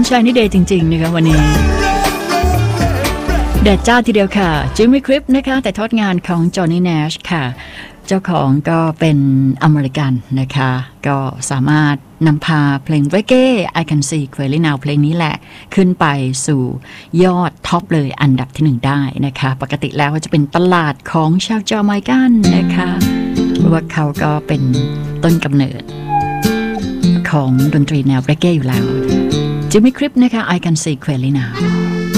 Sunshine Day จริงๆนะคะวันนี้แดดจ้าทีเดียวค่ะจิมมี่คริปนะคะแต่ทอดงานของจอห์นนี่แนชค่ะเจ้าของก็เป็นอเมริกันนะคะก็สามารถนำพาเพลงเรเก้ I Can See Clearly Now เพลงนี้แหละขึ้นไปสู่ยอดท็อปเลยอันดับที่1ได้นะคะปกติแล้วจะเป็นตลาดของชาวจาเมกันนะคะเพราะว่าเขาก็เป็นต้นกำเนิดของดนตรีแนวเรเก้อยู่แล้วจิมมี่คริปนะคะ I Can See Clearly Now